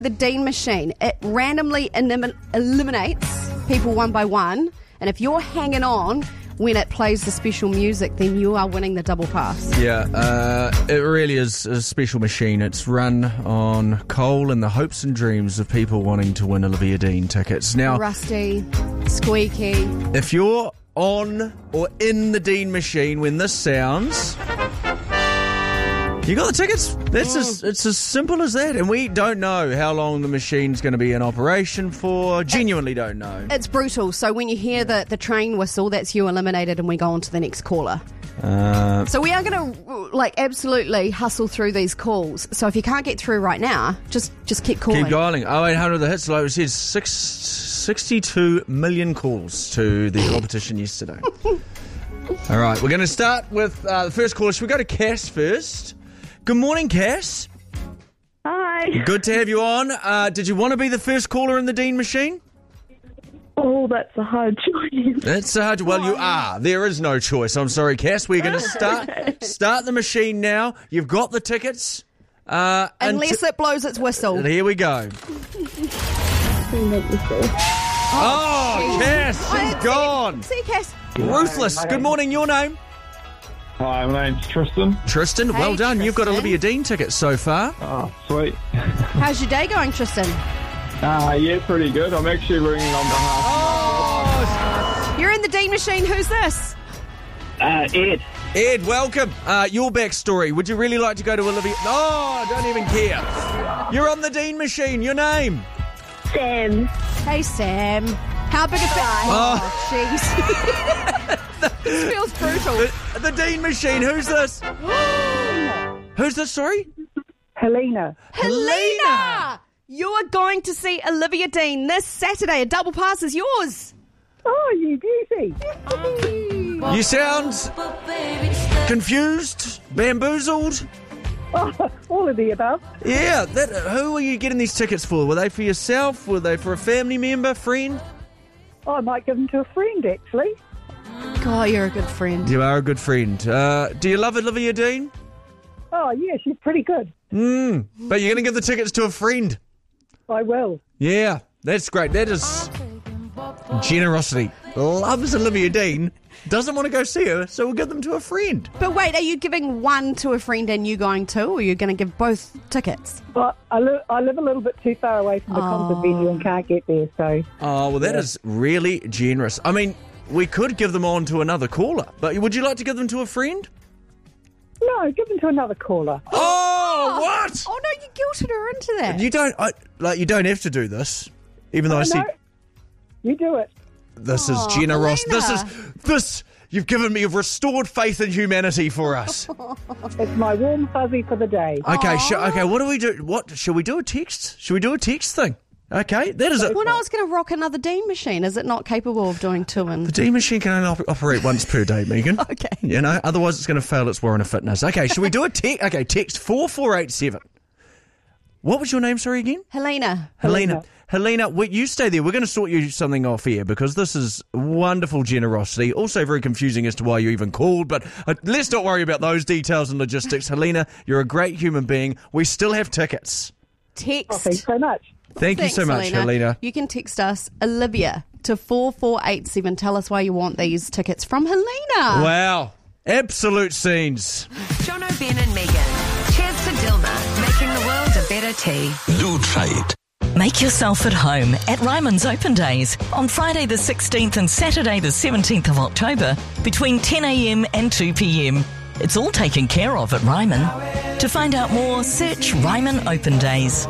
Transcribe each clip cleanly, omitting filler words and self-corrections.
The Dean machine. It randomly eliminates people one by one, and if you're hanging on when it plays the special music, then you are winning the double pass. Yeah, it really is a special machine. It's run on coal and the hopes and dreams of people wanting to win Olivia Dean tickets. Now, Rusty, squeaky. if you're on or in the Dean machine when this sounds, you got the tickets. It's as simple as that. And we don't know how long the machine's going to be in operation for. Genuinely don't know. It's brutal. So when you hear the train whistle, that's you eliminated, and we go on to the next caller. So we are going to absolutely hustle through these calls. So if you can't get through right now, just keep calling. Keep dialing. 0800 the hits. Like we said, 62 million calls to the competition yesterday. All right, we're going to start with the first caller. Should we go to Cass first? Good morning, Cass. Hi. Good to have you on. Did you want to be the first caller in the Dean machine? Oh, that's a hard choice. That's a hard. Well, you are. There is no choice. I'm sorry, Cass. We're going to start the machine now. You've got the tickets. Unless it blows its whistle. Here we go. Oh, Cass, she's gone. See, Cass. Ruthless. Good morning. Your name? Hi, my name's Tristan. Tristan, Hey, well done. You've got Tristan. Olivia Dean tickets so far. Oh, sweet. How's your day going, Tristan? Yeah, pretty good. I'm actually ringing on behalf You're in the Dean machine. Who's this? Ed. Ed, welcome. Your backstory. Would you really like to go to Olivia? Oh, I don't even care. You're on the Dean machine. Your name? Sam. Hey, Sam. How big a fan? Oh, jeez. This feels brutal. The Dean machine. Who's this? Who's this, sorry? Helena. Helena! You are going to see Olivia Dean this Saturday. A double pass is yours. Oh, you beauty. You sound confused, bamboozled. Oh, all of the above. Yeah, who are you getting these tickets for? Were they for yourself? Were they for a family member, friend? I might give them to a friend, actually. God, you're a good friend. You are a good friend. Do you love Olivia Dean? Oh, yeah, she's pretty good. But you're going to give the tickets to a friend. I will. Yeah, that's great. That is generosity. Loves Olivia Dean. Doesn't want to go see her, so we'll give them to a friend. But wait, are you giving one to a friend and you going too, or are you going to give both tickets? But I live a little bit too far away from the concert venue and can't get there, so... Oh, well, that is really generous. I mean, we could give them on to another caller, but would you like to give them to a friend? No, give them to another caller. Oh, what? Oh, no, you guilted her into that. You don't have to do this, even though I see No, you do it. this is generous. Helena. This. You've given me a restored faith in humanity for us. It's my warm fuzzy for the day. Okay, okay. What do we do? What should we do? A text? Should we do a text thing? Okay, that is it. Well, no, I was going to rock another Dean machine. Is it not capable of doing two The and... D machine can only operate once per day, Megan. Okay. You know, otherwise it's going to fail its warrant of fitness. Okay, should we do a text? Okay, text 4487. What was your name, sorry, again? Helena. Helena, you stay there. We're going to sort you something off here because this is wonderful generosity. Also very confusing as to why you even called, but let's not worry about those details and logistics. Helena, you're a great human being. We still have tickets. Text. Oh, thanks so much. Thank you so much, Helena. You can text us, Olivia, to 4487. Tell us why you want these tickets from Helena. Wow. Absolute scenes. Jono, Ben and Megan. Cheers to Dilma, making the world a better tea. Lutrait. Make yourself at home at Ryman's Open Days on Friday the 16th and Saturday the 17th of October between 10am and 2pm. It's all taken care of at Ryman. To find out more, search Ryman Open Days.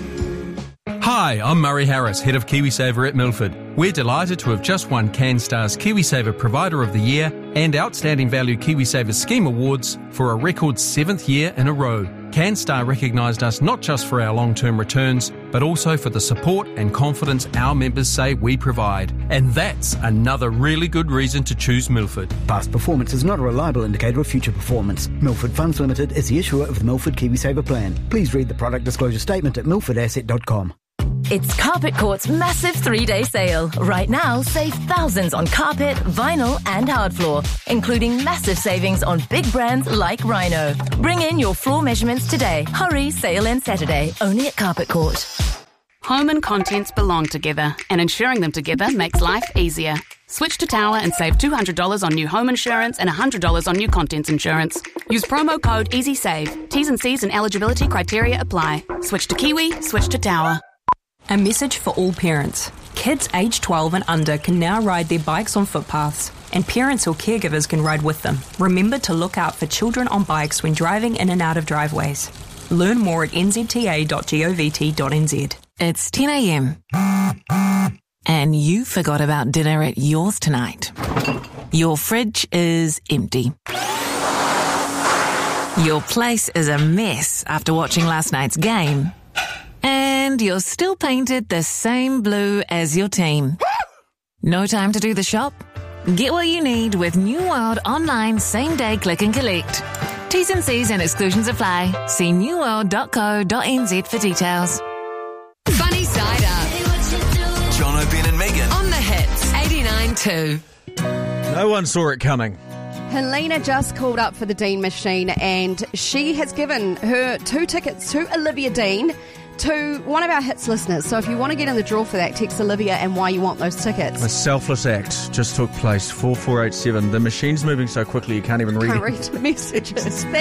Hi, I'm Murray Harris, Head of KiwiSaver at Milford. We're delighted to have just won CanStar's KiwiSaver Provider of the Year and Outstanding Value KiwiSaver Scheme Awards for a record 7th year in a row. CanStar recognised us not just for our long-term returns, but also for the support and confidence our members say we provide. And that's another really good reason to choose Milford. Past performance is not a reliable indicator of future performance. Milford Funds Limited is the issuer of the Milford KiwiSaver plan. Please read the product disclosure statement at milfordasset.com. It's Carpet Court's massive 3-day sale. Right now, save thousands on carpet, vinyl and hard floor, including massive savings on big brands like Rhino. Bring in your floor measurements today. Hurry, sale ends Saturday, only at Carpet Court. Home and contents belong together, and insuring them together makes life easier. Switch to Tower and save $200 on new home insurance and $100 on new contents insurance. Use promo code EasySave. T's and C's and eligibility criteria apply. Switch to Kiwi, switch to Tower. A message for all parents. Kids aged 12 and under can now ride their bikes on footpaths, and parents or caregivers can ride with them. Remember to look out for children on bikes when driving in and out of driveways. Learn more at nzta.govt.nz. It's 10 a.m. and you forgot about dinner at yours tonight. Your fridge is empty. Your place is a mess after watching last night's game. And you're still painted the same blue as your team. No time to do the shop? Get what you need with New World Online Same-Day Click and Collect. T's and C's and exclusions apply. See newworld.co.nz for details. Funny Side Up. John O'Ben and Megan. On the hits, 89.2. No one saw it coming. Helena just called up for the Dean Machine, and she has given her 2 tickets to Olivia Dean to one of our hits listeners. So if you want to get in the draw for that, text Olivia and why you want those tickets. A selfless act just took place. 4487. The machine's moving so quickly you can't even read the messages.